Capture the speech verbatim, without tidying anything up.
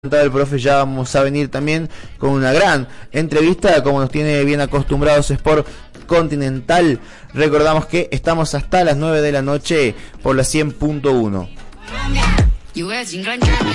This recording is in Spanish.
El profe, ya vamos a venir también con una gran entrevista, como nos tiene bien acostumbrados Sport Continental. Recordamos que estamos hasta las nueve de la noche por la cien punto uno.